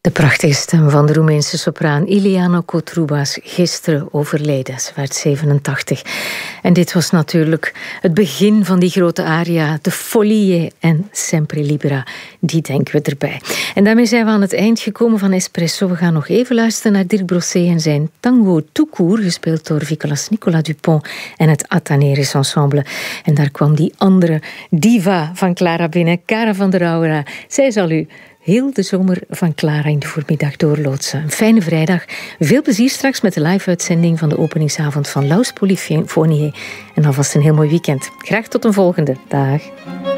De prachtige stem van de Roemeense sopraan Iliana Cotrubas, gisteren overleden. Ze werd 87. En dit was natuurlijk het begin van die grote aria, de Folie en Sempre Libera. Die denken we erbij. En daarmee zijn we aan het eind gekomen van Espresso. We gaan nog even luisteren naar Dirk Brossé en zijn Tango Tout Court, gespeeld door Nicolas Dupont en het Ataneris Ensemble. En daar kwam die andere diva van Clara binnen, Cara van der Aura. Zij zal u heel de zomer van Clara in de voormiddag doorloodsen. Een fijne vrijdag. Veel plezier straks met de live-uitzending van de openingsavond van Laus Polyphonie. En alvast een heel mooi weekend. Graag tot een volgende. Dag.